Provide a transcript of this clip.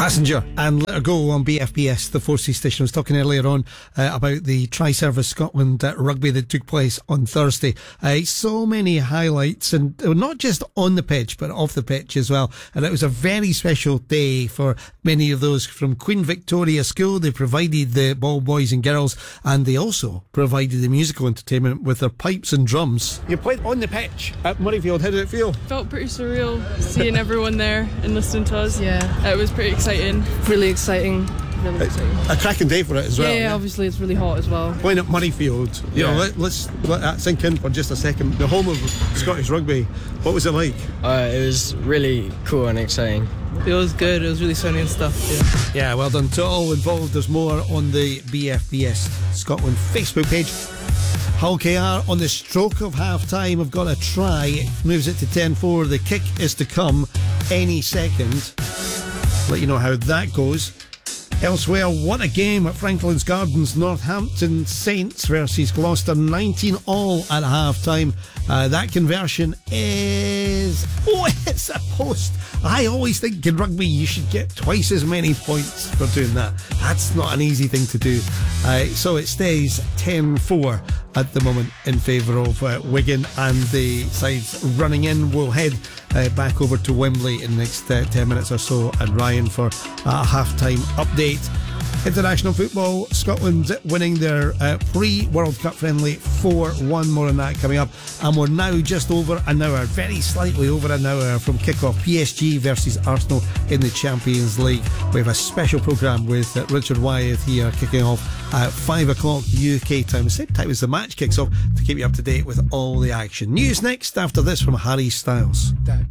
Passenger and Let Her Go on BFBS, the 4C station. I was talking earlier on about the Tri-Service Scotland rugby that took place on Thursday. So many highlights, and not just on the pitch but off the pitch as well. And it was a very special day for many of those from Queen Victoria School. They provided the ball boys and girls, and they also provided the musical entertainment with their pipes and drums. You played on the pitch at Murrayfield. How did it feel? Felt pretty surreal seeing everyone there and listening to us. Yeah. It was pretty exciting. Really exciting. Really exciting. A cracking day for it as well. Yeah, obviously it's really hot as well. Playing at Murrayfield, you know, let's let that sink in for just a second. The home of Scottish rugby. What was it like? It was really cool and exciting. It was good. It was really sunny and stuff. Yeah, well done to all involved. There's more on the BFBS Scotland Facebook page. Hull KR on the stroke of half-time have got a try. Moves it to 10-4. The kick is to come any second. Let you know how that goes. Elsewhere, what a game at Franklin's Gardens. Northampton Saints versus Gloucester, 19-all at half-time. That conversion is... Oh, it's a post. I always think in rugby you should get twice as many points for doing that. That's not an easy thing to do. So it stays 10-4 at the moment in favour of Wigan, and the sides running in. We'll head back over to Wembley in the next 10 minutes or so, and Ryan for a half-time update. International football, Scotland winning their pre-World Cup friendly 4-1. More on that coming up. And we're now just over an hour, very slightly over an hour from kick-off. PSG versus Arsenal in the Champions League. We have a special programme with Richard Wyeth here kicking off at 5 o'clock UK time, the same time as the match kicks off, to keep you up to date with all the action. News next after this from Harry Styles.